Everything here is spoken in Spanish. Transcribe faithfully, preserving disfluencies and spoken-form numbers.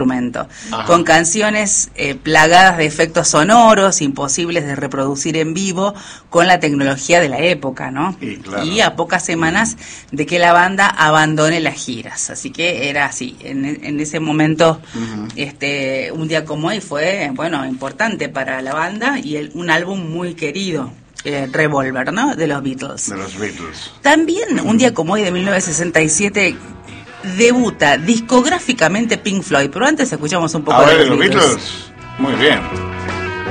instrumento, con canciones eh, plagadas de efectos sonoros, imposibles de reproducir en vivo, con la tecnología de la época, ¿no? Y, claro. y a pocas semanas de que la banda abandone las giras, así que era así, en, en ese momento, uh-huh. este, un día como hoy fue, bueno, importante para la banda y el, un álbum muy querido. Eh, Revolver, ¿no? De los Beatles. De los Beatles. También, un día como hoy de mil novecientos sesenta y siete, debuta discográficamente Pink Floyd, pero antes escuchamos un poco a de ver, los Beatles. Beatles. Muy bien.